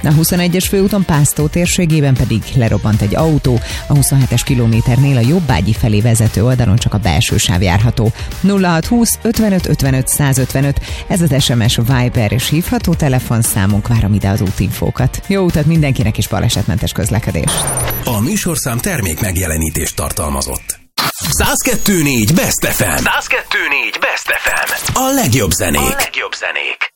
A 21-es főúton Pásztó térségében pedig lerobbant egy autó, a 27-es kilométernél a jobbágyi felé vezető oldalon csak a belső sáv járható. 0620 55 55 155, ez az SMS, Viber és hívható telefonszámunk, várom ide az útinfókat. Jó utat mindenkinek és balesetmentes közlekedést! A műsorszám termék megjelenítést tartalmazott. 102.4 Best FM. 102.4 Best FM. A legjobb zenék.